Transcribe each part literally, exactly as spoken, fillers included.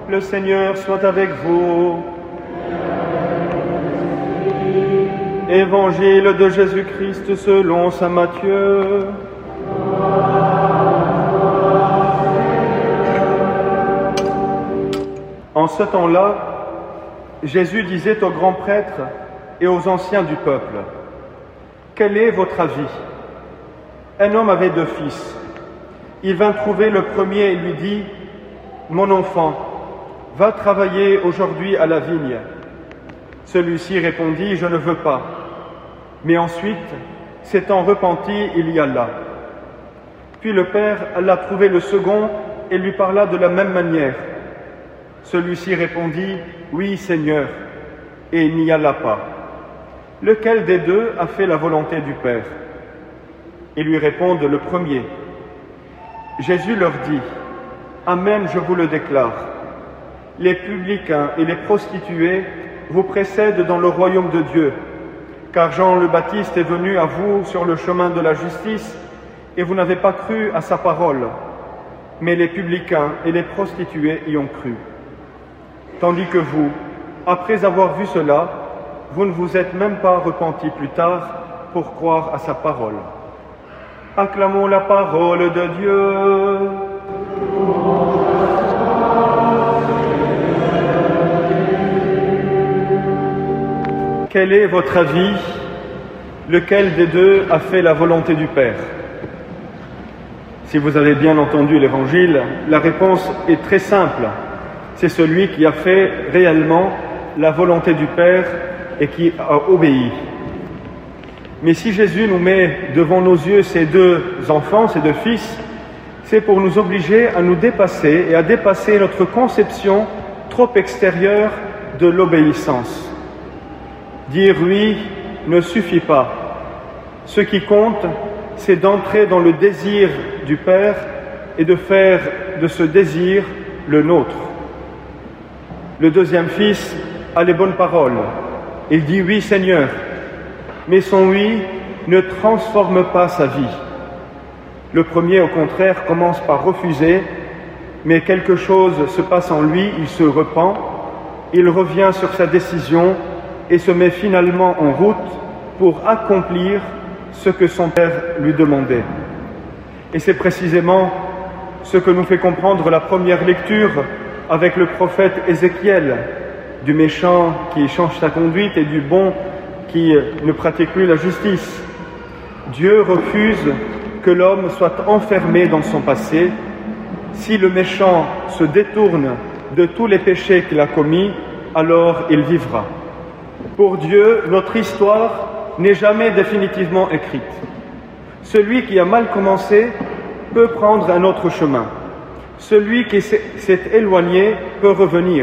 Le Seigneur soit avec vous. Évangile de Jésus-Christ selon saint Matthieu. En ce temps-là, Jésus disait aux grands prêtres et aux anciens du peuple: « Quel est votre avis ? Un homme avait deux fils. Il vint trouver le premier et lui dit: « Mon enfant, va travailler aujourd'hui à la vigne. » Celui-ci répondit: « Je ne veux pas. » Mais ensuite, s'étant repenti, il y alla. Puis le père alla trouver le second et lui parla de la même manière. Celui-ci répondit: « Oui, Seigneur. » Et il n'y alla pas. Lequel des deux a fait la volonté du Père ? Ils lui répondent: le premier. Jésus leur dit: « Amen, je vous le déclare. Les publicains et les prostituées vous précèdent dans le royaume de Dieu, car Jean le Baptiste est venu à vous sur le chemin de la justice, et vous n'avez pas cru à sa parole, mais les publicains et les prostituées y ont cru. Tandis que vous, après avoir vu cela, vous ne vous êtes même pas repentis plus tard pour croire à sa parole. » Acclamons la parole de Dieu. Quel est votre avis ? Lequel des deux a fait la volonté du Père ? Si vous avez bien entendu l'Évangile, la réponse est très simple. C'est celui qui a fait réellement la volonté du Père et qui a obéi. Mais si Jésus nous met devant nos yeux ces deux enfants, ces deux fils, c'est pour nous obliger à nous dépasser et à dépasser notre conception trop extérieure de l'obéissance. Dire oui ne suffit pas. Ce qui compte, c'est d'entrer dans le désir du Père et de faire de ce désir le nôtre. Le deuxième fils a les bonnes paroles. Il dit « Oui, Seigneur », mais son « oui » ne transforme pas sa vie. Le premier, au contraire, commence par refuser, mais quelque chose se passe en lui, il se repent, il revient sur sa décision et se met finalement en route pour accomplir ce que son Père lui demandait. Et c'est précisément ce que nous fait comprendre la première lecture avec le prophète Ézéchiel, du méchant qui change sa conduite et du bon qui ne pratique plus la justice. Dieu refuse que l'homme soit enfermé dans son passé. Si le méchant se détourne de tous les péchés qu'il a commis, alors il vivra. Pour Dieu, notre histoire n'est jamais définitivement écrite. Celui qui a mal commencé peut prendre un autre chemin. Celui qui s'est éloigné peut revenir.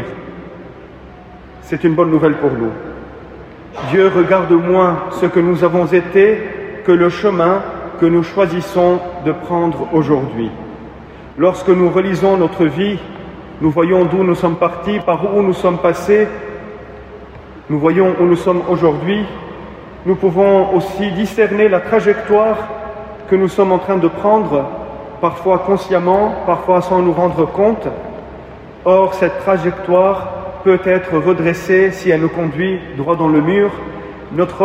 C'est une bonne nouvelle pour nous. Dieu regarde moins ce que nous avons été que le chemin que nous choisissons de prendre aujourd'hui. Lorsque nous relisons notre vie, nous voyons d'où nous sommes partis, par où nous sommes passés, nous voyons où nous sommes aujourd'hui. Nous pouvons aussi discerner la trajectoire que nous sommes en train de prendre, parfois consciemment, parfois sans nous rendre compte. Or, cette trajectoire peut être redressée si elle nous conduit droit dans le mur. Notre